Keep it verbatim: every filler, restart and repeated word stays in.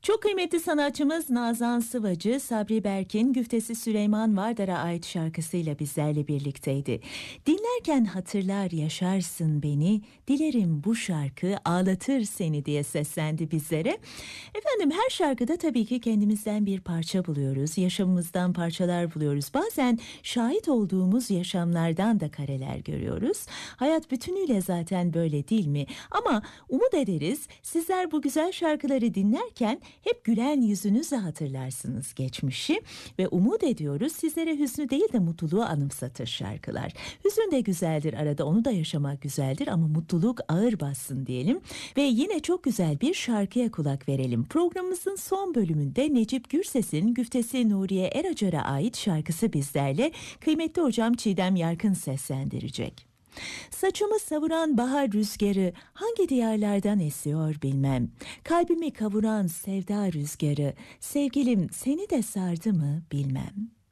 Çok kıymetli sanatçımız Nazan Sıvacı, Sabri Berk'in Güftesi Süleyman Vardar'a ait şarkısıyla bizlerle birlikteydi. Dinlerken hatırlar yaşarsın beni, dilerim bu şarkı ağlatır seni diye seslendi bizlere. Efendim her şarkıda tabii ki kendimizden bir parça buluyoruz, yaşamımızdan parçalar buluyoruz. Bazen şahit olduğumuz yaşamlardan da kareler görüyoruz. Hayat bütünüyle zaten böyle değil mi? Ama umut ederiz sizler bu güzel şarkıları dinlerken hep gülen yüzünüzle hatırlarsınız geçmişi ve umut ediyoruz sizlere hüznü değil de mutluluğu anımsatır şarkılar. Hüzün de güzeldir, arada onu da yaşamak güzeldir ama mutluluk ağır bassın diyelim ve yine çok güzel bir şarkıya kulak verelim. Programımızın son bölümünde Necip Gürses'in Güftesi Nuriye Eracar'a ait şarkısı bizlerle, kıymetli hocam Çiğdem Yarkın seslendirecek. Saçımı savuran bahar rüzgarı hangi diyarlardan esiyor bilmem. Kalbimi kavuran sevda rüzgarı, sevgilim seni de sardı mı bilmem.